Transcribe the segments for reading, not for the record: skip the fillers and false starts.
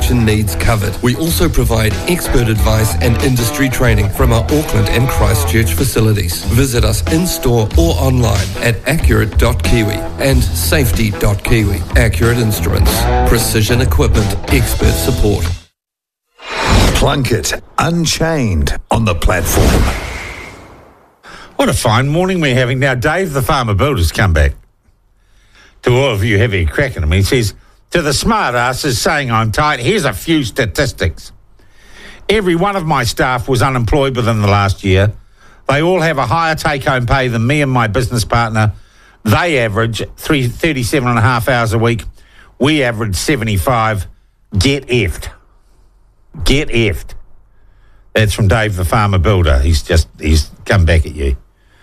construction needs covered. We also provide expert advice and industry training from our Auckland and Christchurch facilities. Visit us in-store or online at accurate.kiwi and safety.kiwi. Accurate Instruments. Precision equipment. Expert support. Plunkett Unchained on the platform. What a fine morning we're having now. Dave, the farmer builder's come back. To all of you having a crack at him, he says, to the smart asses saying I'm tight, here's a few statistics. Every one of my staff was unemployed within the last year. They all have a higher take-home pay than me and my business partner. They average 37 and a half hours a week. We average 75. Get effed. Get effed. That's from Dave, the farmer builder. He's come back at you.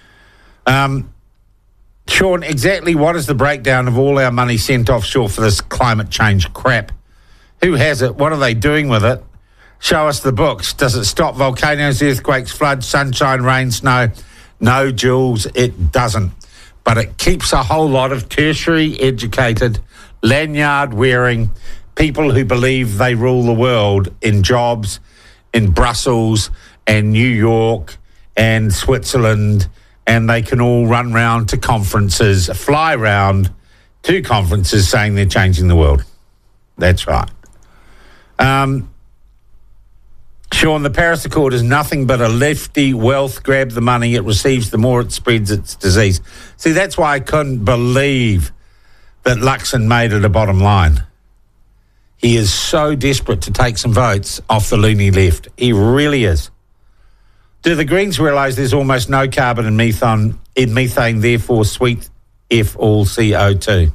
Sean, exactly what is the breakdown of all our money sent offshore for this climate change crap? Who has it? What are they doing with it? Show us the books. Does it stop volcanoes, earthquakes, floods, sunshine, rain, snow? No, Jules, it doesn't. But it keeps a whole lot of tertiary educated, lanyard-wearing people who believe they rule the world in jobs in Brussels and New York and Switzerland, and they can all run round to conferences, fly round to conferences saying they're changing the world. That's right. Sean, the Paris Accord is nothing but a lefty wealth grab the money it receives, the more it spreads its disease. See, that's why I couldn't believe that Luxon made it a bottom line. He is so desperate to take some votes off the loony left. He really is. Do the Greens realise there's almost no carbon in methane, therefore sweet F all CO2?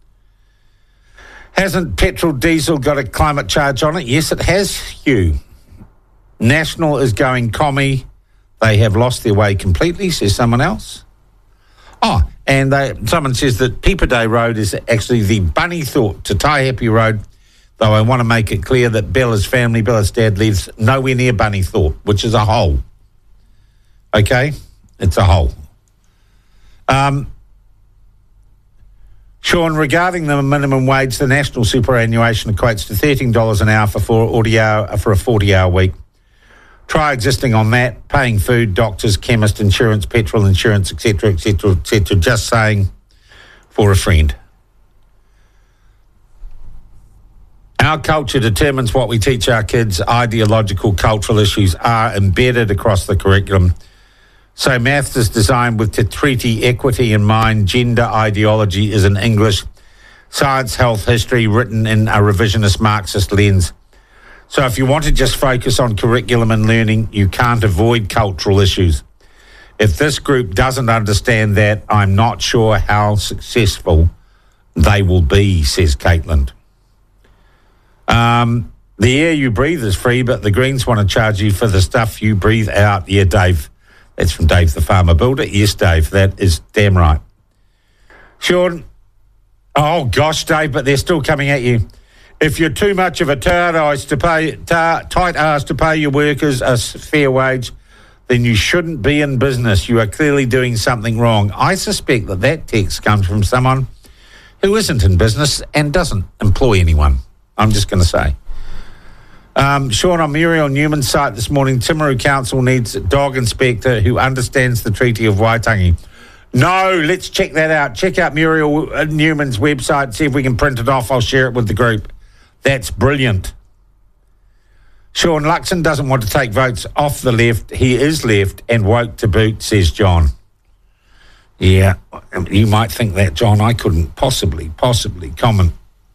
Hasn't petrol diesel got a climate charge on it? Yes, it has, Hugh. National is going commie. They have lost their way completely, says someone else. Oh, and someone says that Peeper Day Road is actually the bunny thought to Tai Happy Road, though I want to make it clear that Bella's family, Bella's dad, lives nowhere near Bunny Thorpe, which is a hole. Okay? It's a hole. Sean, regarding the minimum wage, the national superannuation equates to $13 an hour for a 40-hour week. Try existing on that, paying food, doctors, chemist, insurance, petrol insurance, etc., etc., etc., just saying for a friend. Our culture determines what we teach our kids. Ideological, cultural issues are embedded across the curriculum. So maths is designed with Te Treaty equity in mind. Gender ideology is in English. Science, health, history written in a revisionist Marxist lens. So if you want to just focus on curriculum and learning, you can't avoid cultural issues. If this group doesn't understand that, I'm not sure how successful they will be, says Caitlin. The air you breathe is free, but the Greens want to charge you for the stuff you breathe out. Yeah, Dave. That's from Dave, the farmer builder. Yes, Dave, that is damn right. Sean, oh gosh, Dave, but they're still coming at you. If you're too much of a tight ass to pay your workers a fair wage, then you shouldn't be in business. You are clearly doing something wrong. I suspect that text comes from someone who isn't in business and doesn't employ anyone. I'm just going to say. Sean, on Muriel Newman's site this morning, Timaru Council needs a dog inspector who understands the Treaty of Waitangi. No, let's check that out. Check out Muriel Newman's website, see if we can print it off. I'll share it with the group. That's brilliant. Sean, Luxon doesn't want to take votes off the left. He is left and woke to boot, says John. Yeah, you might think that, John. I couldn't possibly comment.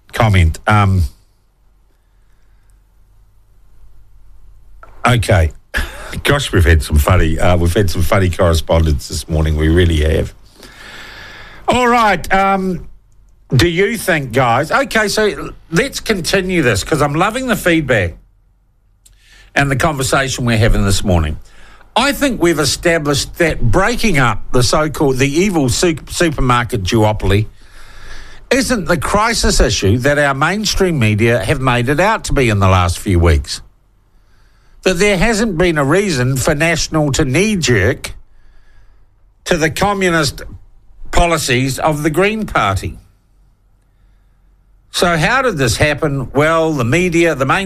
Okay. Gosh, we've had some funny correspondence this morning. We really have. All right. Do you think, guys? Okay, so let's continue this because I'm loving the feedback and the conversation we're having this morning. I think we've established that breaking up the evil supermarket duopoly isn't the crisis issue that our mainstream media have made it out to be in the last few weeks. That there hasn't been a reason for National to knee-jerk to the communist policies of the Green Party. So how did this happen? Well, the media, the main